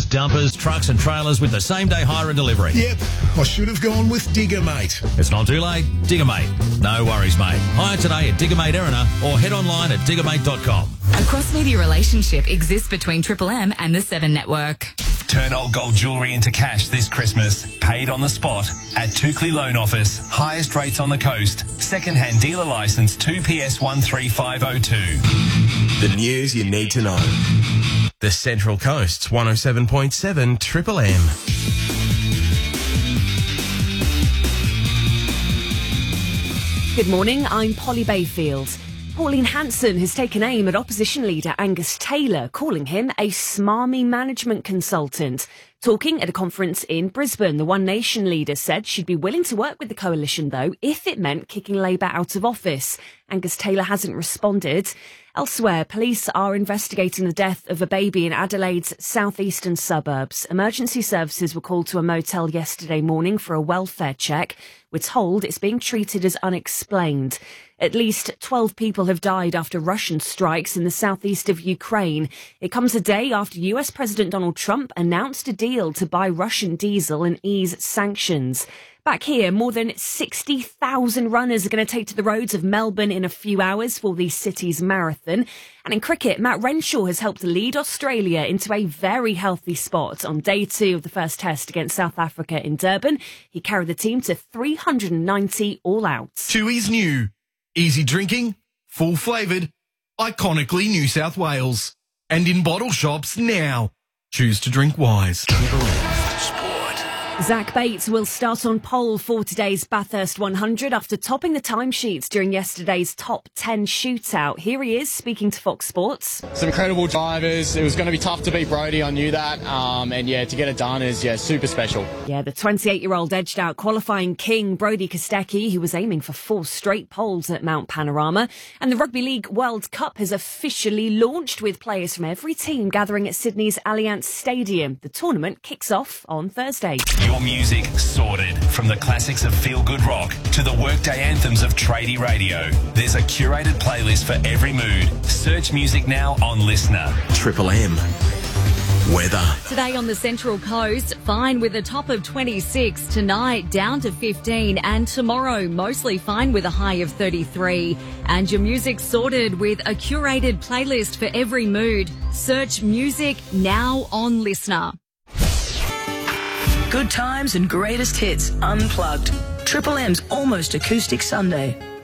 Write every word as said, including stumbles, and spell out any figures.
dumpers, trucks and trailers with the same-day hire and delivery. Yep, I should have gone with Digger Mate. It's not too late. Digger Mate. No worries, mate. Hire today at Digger Mate Erina or head online at digger mate dot com. A cross-media relationship exists between Triple M and the Seven Network. Turn old gold jewellery into cash this Christmas. Paid on the spot at Tukley Loan Office. Highest rates on the coast. Second-hand dealer licence two P S one three five oh two. The news you need to know. The Central Coast's one oh seven point seven Triple M. Good morning, I'm Polly Bayfield. Pauline Hanson has taken aim at opposition leader Angus Taylor, calling him a smarmy management consultant. Talking at a conference in Brisbane, the One Nation leader said she'd be willing to work with the coalition, though, if it meant kicking Labour out of office. Angus Taylor hasn't responded. Elsewhere, police are investigating the death of a baby in Adelaide's southeastern suburbs. Emergency services were called to a motel yesterday morning for a welfare check. We're told it's being treated as unexplained. At least twelve people have died after Russian strikes in the southeast of Ukraine. It comes a day after U S President Donald Trump announced a deal to buy Russian diesel and ease sanctions. Back here, more than sixty thousand runners are going to take to the roads of Melbourne in a few hours for the city's marathon. And in cricket, Matt Renshaw has helped lead Australia into a very healthy spot on day two of the first test against South Africa in Durban. He carried the team to three hundred ninety all out. Chewy's new. Easy drinking, full flavoured, iconically New South Wales. And in bottle shops now. Choose to drink wise. Zach Bates will start on pole for today's Bathurst one hundred after topping the timesheets during yesterday's top ten shootout. Here he is speaking to Fox Sports. Some incredible drivers. It was going to be tough to beat Brodie. I knew that. Um, and yeah, to get it done is yeah super special. Yeah, the twenty-eight-year-old edged out qualifying king Brodie Kostecki, who was aiming for four straight poles at Mount Panorama. And the Rugby League World Cup has officially launched with players from every team gathering at Sydney's Allianz Stadium. The tournament kicks off on Thursday. Your music sorted from the classics of feel-good rock to the workday anthems of tradie radio. There's a curated playlist for every mood. Search music now on Listener. Triple M. Weather. Today on the Central Coast, fine with a top of twenty-six. Tonight, down to fifteen. And tomorrow, mostly fine with a high of thirty-three. And your music sorted with a curated playlist for every mood. Search music now on Listener. Good times and greatest hits unplugged. Triple M's Almost Acoustic Sunday.